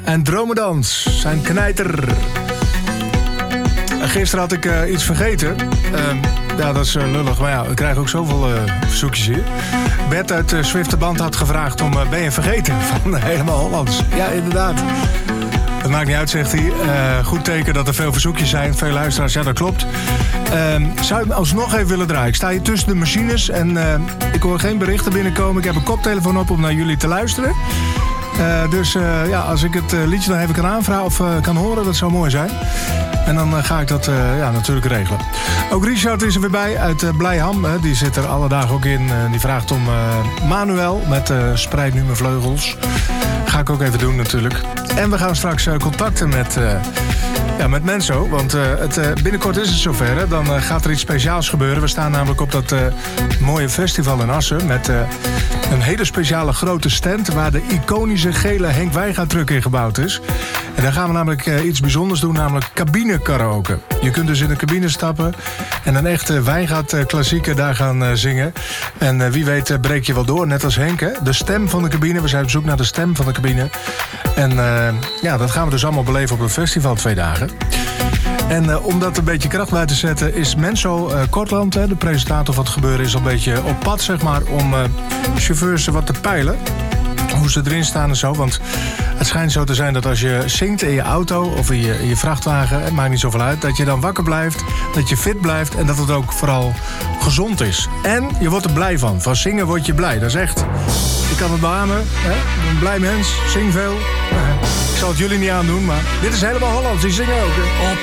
en Dromedans zijn knijter. Gisteren had ik iets vergeten. Ja, dat is lullig, maar ja, we krijgen ook zoveel verzoekjes hier. Bert uit Zwifterband had gevraagd om Ben je vergeten van Helemaal Hollands. Ja, inderdaad. Het maakt niet uit, zegt hij. Goed teken dat er veel verzoekjes zijn, veel luisteraars. Ja, dat klopt. Zou je hem alsnog even willen draaien? Ik sta hier tussen de machines en ik hoor geen berichten binnenkomen. Ik heb een koptelefoon op om naar jullie te luisteren. Dus ja, als ik het liedje dan even kan aanvragen of kan horen, dat zou mooi zijn. En dan ga ik dat ja, natuurlijk regelen. Ook Richard is er weer bij uit Blijham. Die zit er alle dagen ook in. Die vraagt om Manuel met Spreid nu mijn vleugels. Ga ik ook even doen natuurlijk. En we gaan straks contacten met Menso. Want binnenkort is het zover. Hè? Dan gaat er iets speciaals gebeuren. We staan namelijk op dat mooie festival in Assen. Met een hele speciale grote stand waar de iconische gele Henk Wijngaard-truck in gebouwd is. En daar gaan we namelijk iets bijzonders doen, namelijk cabine karaoke. Je kunt dus in de cabine stappen en een echte Wijngaard-klassieker daar gaan zingen. En wie weet breek je wel door, net als Henk. Hè? De stem van de cabine, we zijn op zoek naar de stem van de cabine. En ja, dat gaan we dus allemaal beleven op het festival 2 dagen. En om dat een beetje kracht bij te zetten is Menso Kortland, de presentator van het gebeuren, is al een beetje op pad, zeg maar, om chauffeurs wat te peilen. Hoe ze erin staan en zo. Want het schijnt zo te zijn dat als je zingt in je auto of in je vrachtwagen, het maakt niet zoveel uit, dat je dan wakker blijft, dat je fit blijft en dat het ook vooral gezond is. En je wordt er blij van. Van zingen word je blij. Dat is echt. Ik kan het beamen. Hè? Een blij mens. Zing veel. Ik zal het jullie niet aandoen, maar dit is Helemaal Hollands. Die zingen ook. Hè? Op